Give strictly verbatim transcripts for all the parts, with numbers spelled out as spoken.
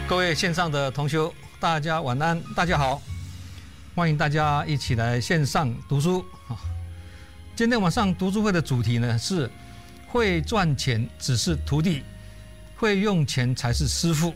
各位线上的同学，大家晚安，大家好，欢迎大家一起来线上读书啊。今天晚上读书会的主题呢是会赚钱只是徒弟，会用钱才是师傅。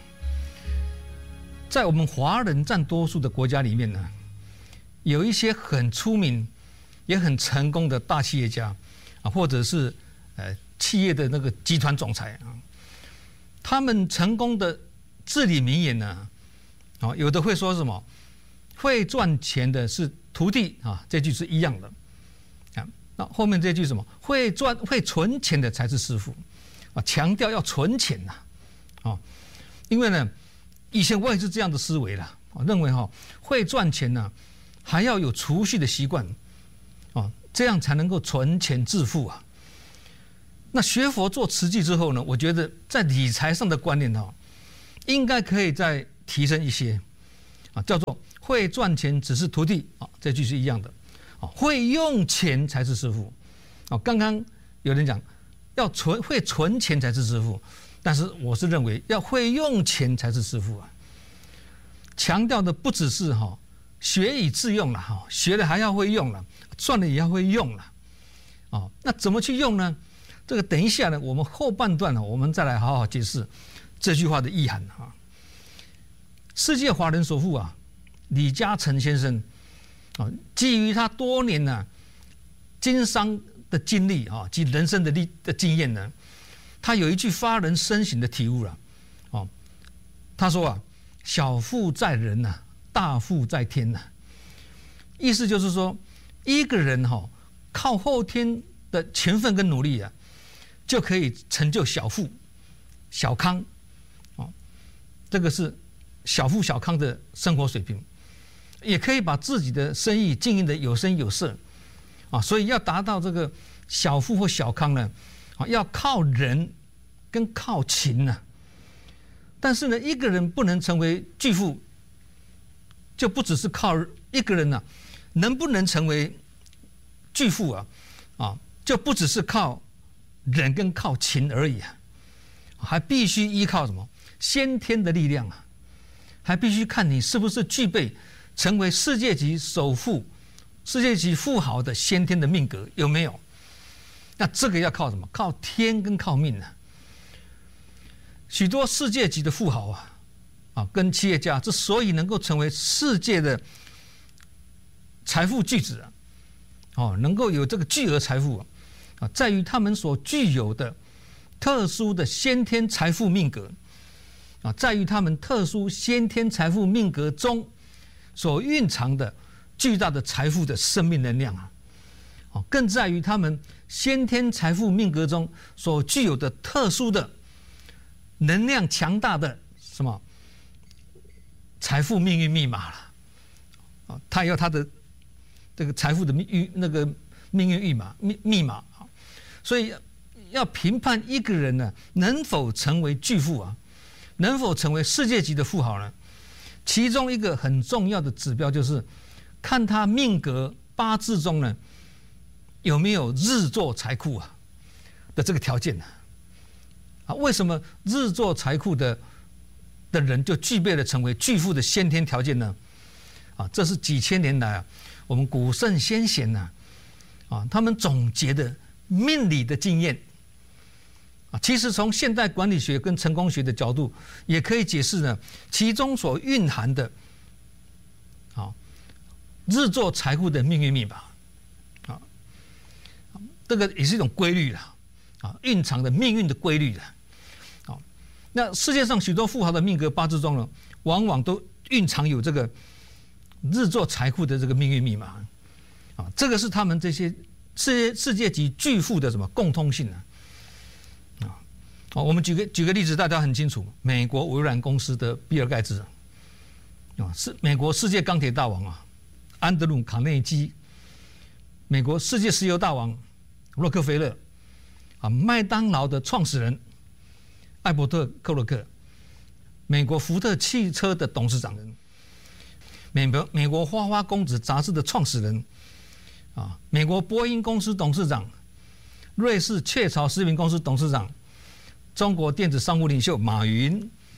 在我们华人占多数的国家里面呢，有一些很出名也很成功的大企业家啊，或者是呃企业的那个集团总裁啊，他们成功的至理名言呢，啊，有的会说什么会赚钱的是徒弟啊，这句是一样的啊。那后面这句什么会赚会存钱的才是师傅啊，强调要存钱呐啊，因为呢，以前我也是这样的思维啦，我认为哈会赚钱呢还要有储蓄的习惯啊，这样才能够存钱致富啊。那学佛做慈济之后呢，我觉得在理财上的观念哈，应该可以再提升一些啊，叫做会赚钱只是徒弟啊，这句是一样的啊，会用钱才是师傅啊。刚刚有人讲要存会存钱才是师傅，但是我是认为要会用钱才是师傅啊。强调的不只是哈学以致用了哈，学了还要会用了，赚了也要会用了啊。那怎么去用呢？这个等一下呢，我们后半段呢，我们再来好好解释这句话的意涵啊。世界华人首富啊，李嘉诚先生啊，基于他多年呢、啊、经商的经历啊及人生的历的经验呢，他有一句发人深省的体悟了啊。他说啊，小富在人呐、啊，大富在天呐、啊。意思就是说，一个人哈、哦、靠后天的勤奋跟努力啊，就可以成就小富、小康，哦，这个是小富小康的生活水平，也可以把自己的生意经营得有声有色，啊，所以要达到这个小富或小康呢，啊，要靠人跟靠勤呢、啊。但是呢，一个人不能成为巨富，就不只是靠一个人呢、啊，能不能成为巨富啊，啊，就不只是靠人跟靠勤而已啊，还必须依靠什么先天的力量啊，还必须看你是不是具备成为世界级首富、世界级富豪的先天的命格有没有？那这个要靠什么？靠天跟靠命啊。许多世界级的富豪啊，啊，跟企业家之所以能够成为世界的财富巨子啊，哦，能够有这个巨额财富啊。啊，在于他们所具有的特殊的先天财富命格啊，在于他们特殊先天财富命格中所蕴藏的巨大的财富的生命能量啊，啊，更在于他们先天财富命格中所具有的特殊的能量强大的什么财富命运密码了啊，他要他的这个财富的命运那个命运密码密密码。所以要评判一个人呢能否成为巨富啊，能否成为世界级的富豪呢？其中一个很重要的指标就是看他命格八字中呢有没有日坐财库啊的这个条件呢？啊，为什么日坐财库的的人就具备了成为巨富的先天条件呢？啊，这是几千年来啊我们古圣先贤呐啊他们总结的命理的经验啊，其实从现代管理学跟成功学的角度，也可以解释呢其中所蕴含的啊日坐财富的命运密码啊，这个也是一种规律了啊，蕴藏的命运的规律了啊。那世界上许多富豪的命格八字中呢，往往都蕴藏有这个日坐财富的这个命运密码啊，这个是他们这些世界世界级巨富的什么共通性呢？啊，好，我们举个举个例子，大家很清楚，美国微软公司的比尔盖茨啊，是美国世界钢铁大王啊，安德鲁卡内基，美国世界石油大王洛克菲勒啊，麦当劳的创始人艾伯特克洛克，美国福特汽车的董事长人，美国美国花花公子杂志的创始人。啊，美国波音公司董事长，瑞士雀巢食品公司董事长，中国电子商务领袖马云，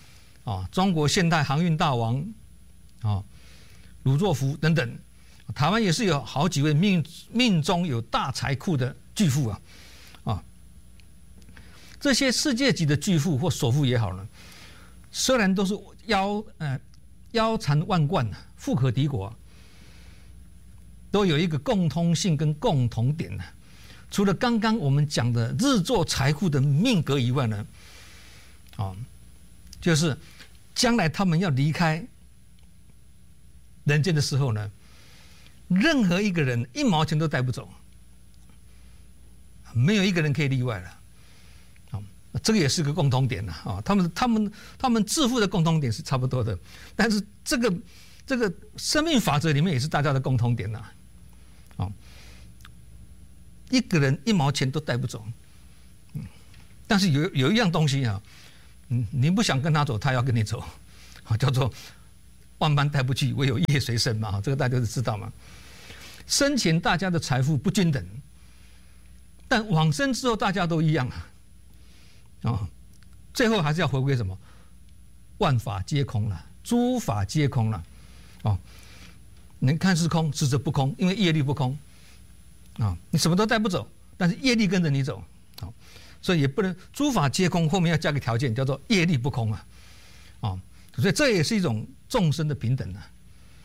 啊，中国现代航运大王啊，鲁作孚等等，台湾也是有好几位命命中有大财库的巨富啊，啊，这些世界级的巨富或首富也好呢，虽然都是腰呃腰缠万贯、富可敌国、啊，都有一个共通性跟共同点呢、啊。除了刚刚我们讲的日作财库的命格以外呢，啊，就是将来他们要离开人间的时候呢，任何一个人一毛钱都带不走，没有一个人可以例外了。啊，这个也是个共同点了啊。他们他们他们致富的共同点是差不多的，但是这个这个生命法则里面也是大家的共同点呐。啊，一个人一毛钱都带不走，但是有有一样东西啊，嗯，你不想跟他走，他要跟你走，啊，叫做万般带不去，唯有业随身嘛，这个大家都知道嘛。生前大家的财富不均等，但往生之后大家都一样啊，啊，最后还是要回归什么？万法皆空了，诸法皆空了，啊，能看是空，实则不空，因为业力不空。啊，你什么都带不走，但是业力跟着你走，啊，所以也不能诸法皆空，后面要加个条件，叫做业力不空啊，啊，所以这也是一种众生的平等啊。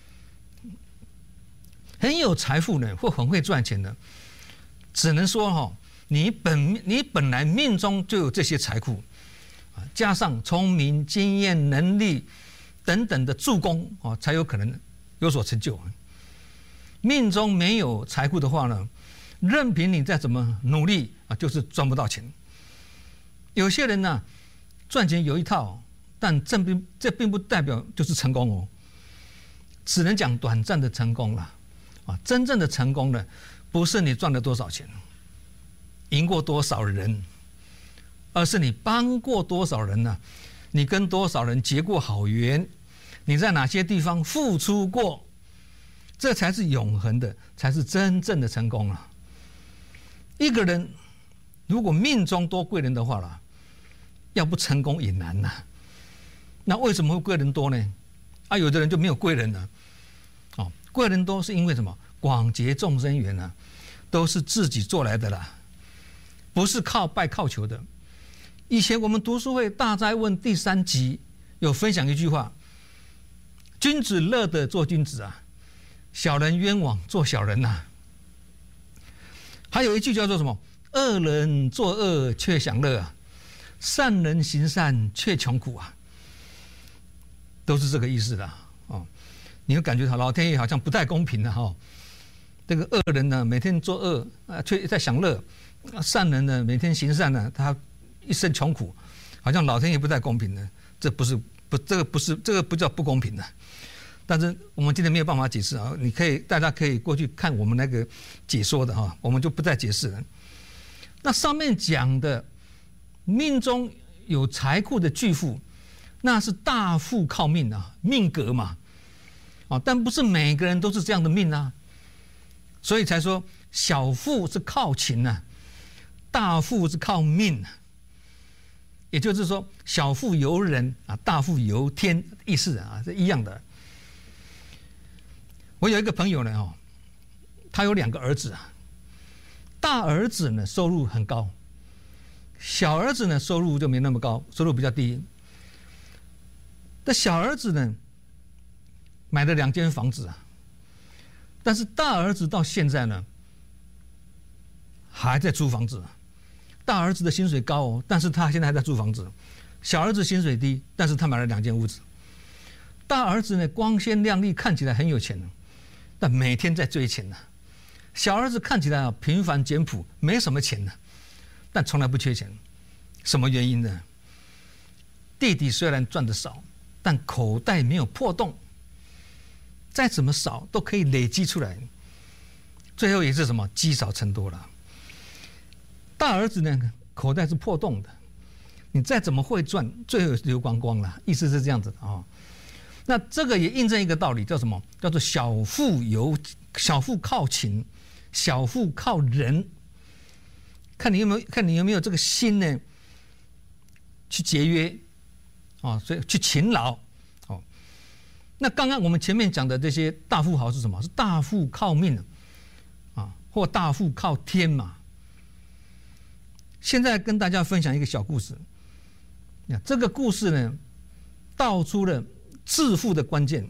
很有财富呢，或很会赚钱的，只能说哈、哦，你本你本来命中就有这些财库，啊，加上聪明、经验、能力等等的助攻啊，才有可能有所成就。命中没有财库的话呢，任凭你再怎么努力啊，就是赚不到钱。有些人呢，赚钱有一套，但这并这并不代表就是成功哦，只能讲短暂的成功了啊。真正的成功呢，不是你赚了多少钱，赢过多少人，而是你帮过多少人呢、啊？你跟多少人结过好缘？你在哪些地方付出过？这才是永恒的，才是真正的成功啊！一个人如果命中多贵人的话啦，要不成功也难呐、啊。那为什么会贵人多呢？啊，有的人就没有贵人呢。哦，贵人多是因为什么？广结众生缘啊，都是自己做来的啦，不是靠拜靠求的。以前我们读书会大哉问第三集有分享一句话：君子乐得做君子啊。小人冤枉做小人呐、啊，还有一句叫做什么？恶人作恶却享乐啊，善人行善却穷苦啊，都是这个意思的哦。你会感觉到老天爷好像不太公平的哈、哦。这个恶人呢，每天作恶啊，却在享乐；善人呢，每天行善呢，他一生穷苦，好像老天爷不太公平的。这不是不，这个不是这个不叫不公平的。但是我们今天没有办法解释啊，你可以大家可以过去看我们那个解说的哈，我们就不再解释了。那上面讲的命中有财库的巨富，那是大富靠命啊，命格嘛，啊，但不是每个人都是这样的命啊，所以才说小富是靠勤啊，大富是靠命啊。也就是说，小富由人啊，大富由天，意思啊是一样的。我有一个朋友呢，哦，他有两个儿子啊，大儿子呢收入很高，小儿子呢收入就没那么高，收入比较低。那小儿子呢买了两间房子啊，但是大儿子到现在呢还在租房子。大儿子的薪水高哦，但是他现在还在租房子。小儿子薪水低，但是他买了两间屋子。大儿子呢光鲜亮丽，看起来很有钱，但每天在追钱呢、啊。小儿子看起来啊平凡简朴，没什么钱呢、啊，但从来不缺钱。什么原因呢？弟弟虽然赚得少，但口袋没有破洞，再怎么少都可以累积出来。最后也是什么积少成多了。大儿子呢口袋是破洞的，你再怎么会赚，最后流光光了。意思是这样子的啊、哦。那这个也印证一个道理，叫什么？叫做小富由小富靠勤，小富靠人。看你有没有看你有没有这个心呢？去节约， 哦，所以去勤劳。哦，那刚刚我们前面讲的这些大富豪是什么？是大富靠命啊，或大富靠天嘛。现在跟大家分享一个小故事。那这个故事呢，道出了致富的关键。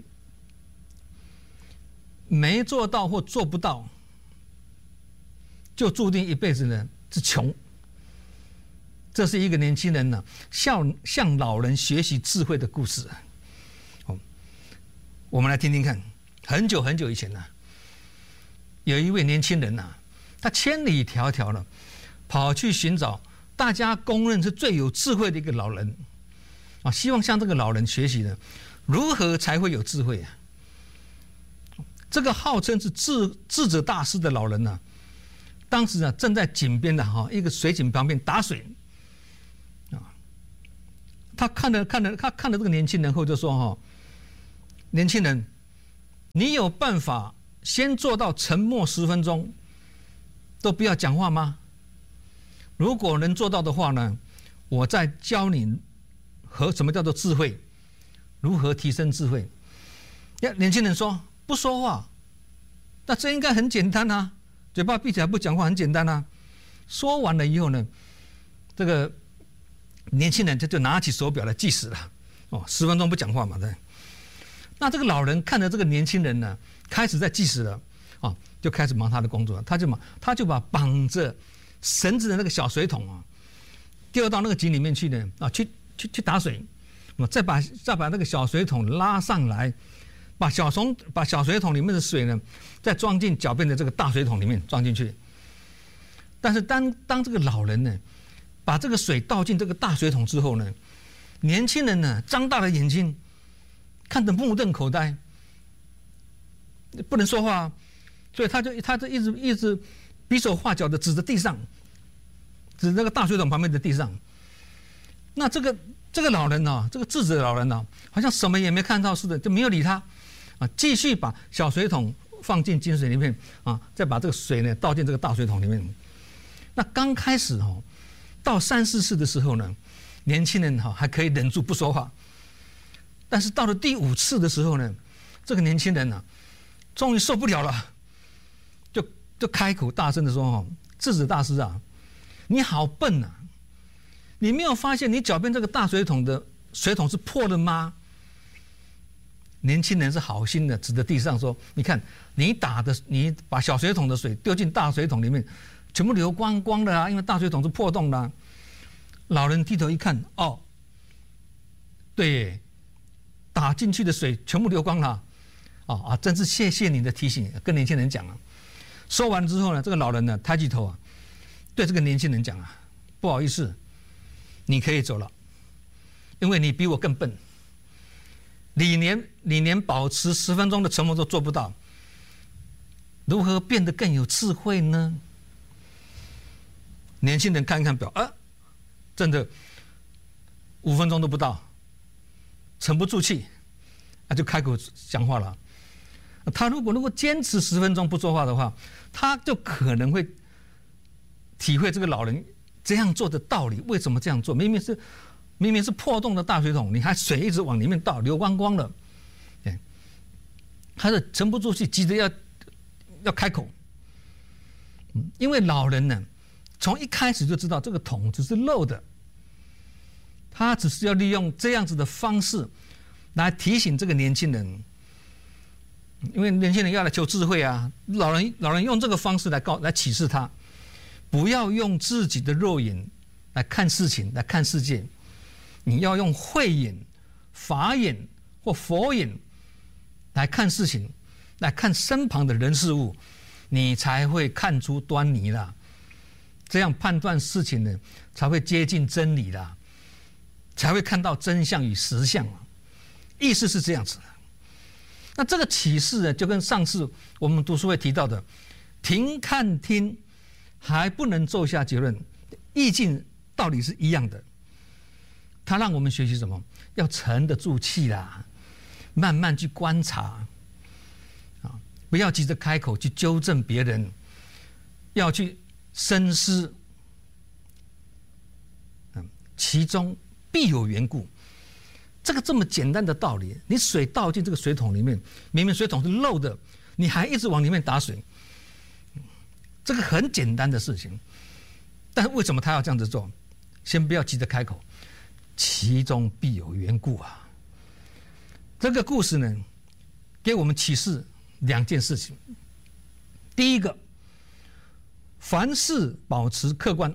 没做到或做不到，就注定一辈子呢是穷。这是一个年轻人呢向向老人学习智慧的故事。哦，我们来听听看。很久很久以前呢，有一位年轻人呐，他千里迢迢了，跑去寻找大家公认是最有智慧的一个老人啊，希望向这个老人学习呢，如何才会有智慧啊？这个号称是智智者大师的老人呢、啊，当时呢正在井边的哈一个水井旁边打水啊，他看了看了他看了这个年轻人后就说哈，年轻人，你有办法先做到沉默十分钟，都不要讲话吗？如果能做到的话呢，我再教你和什么叫做智慧，如何提升智慧。呀，年轻人说不说话，那这应该很简单啊，嘴巴闭起来不讲话很简单啊。说完了以后呢，这个年轻人他就拿起手表来计时了，哦，十分钟不讲话嘛，对。那这个老人看着这个年轻人呢，开始在计时了，啊，就开始忙他的工作，他就忙，他就把绑着绳子的那个小水桶啊，丢到那个井里面去呢，啊，去去去打水，再把再把那个小水桶拉上来，把小桶把小水桶里面的水呢，再装进脚边的这个大水桶里面装进去。但是当当这个老人呢，把这个水倒进这个大水桶之后呢，年轻人呢张大了眼睛，看得目瞪口呆，不能说话，所以他就他就一直一直比手画脚的指着地上，指那个大水桶旁边的地上。那这个这个老人呢、啊，这个智者的老人呢、啊，好像什么也没看到似的，就没有理他，啊，继续把小水桶放进井水里面啊，再把这个水呢倒进这个大水桶里面。那刚开始哦，到三四次的时候呢，年轻人哈还可以忍住不说话，但是到了第五次的时候呢，这个年轻人呢、啊，终于受不了了，就就开口大声的说：“哈，智者大师啊，你好笨啊！你没有发现你脚边这个大水桶的水桶是破的吗？”年轻人是好心的，指着地上说：“你看，你打的，你把小水桶的水丢进大水桶里面，全部流光光的啊，因为大水桶是破洞的、啊。”老人低头一看，哦，对，打进去的水全部流光了，啊啊，真是谢谢你的提醒，跟年轻人讲了。说完之后呢，这个老人呢抬起头啊，对这个年轻人讲啊：“不好意思，你可以走了，因为你比我更笨。你连你连保持十分钟的沉默都做不到，如何变得更有智慧呢？”年轻人看一看表，啊，真的五分钟都不到，沉不住气，他就开口讲话了。他如果如果坚持十分钟不说话的话，他就可能会体会这个老人这样做的道理。为什么这样做？明明是明明是破洞的大水桶，你还水一直往里面倒，流光光了。他是沉不住气，急着要要开口。因为老人呢，从一开始就知道这个桶只是漏的，他只是要利用这样子的方式来提醒这个年轻人。因为年轻人要来求智慧啊，老人老人用这个方式来告来启示他，不要用自己的肉眼来看事情，来看世界，你要用慧眼、法眼或佛眼来看事情，来看身旁的人事物，你才会看出端倪啦。这样判断事情呢，才会接近真理啦，才会看到真相与实相啊。意思是这样子的。那这个启示呢，就跟上次我们读书会提到的停看听还不能做下结论，意境道理是一样的。他让我们学习什么？要沉得住气啦，慢慢去观察啊，不要急着开口去纠正别人，要去深思，嗯，其中必有缘故。 这个这么简单的道理，你水倒进这个水桶里面，明明水桶是漏的，你还一直往里面打水，这个很简单的事情，但是为什么他要这样子做？先不要急着开口，其中必有缘故啊。这个故事呢，给我们启示两件事情。第一个，凡事保持客观。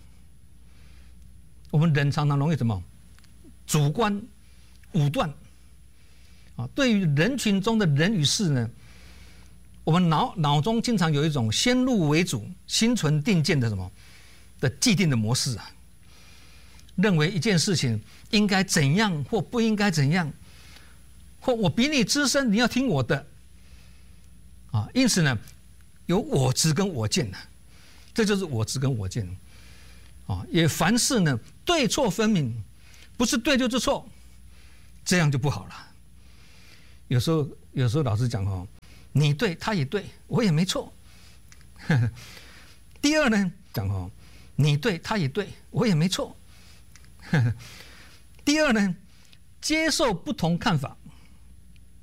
我们人常常容易什么？主观、武断啊。对于人群中的人与事呢，我们脑脑中经常有一种先入为主、心存定见的什么的既定的模式啊，认为一件事情应该怎样或不应该怎样，或我比你资深，你要听我的啊。因此呢，有我执跟我见啊，这就是我执跟我见啊。也凡事呢，对错分明，不是对就是错，这样就不好了。有时候，有时候老师讲哦，你对，他也对，我也没错。第二呢，讲哦，你对，他也对，我也没错。第二呢，接受不同看法，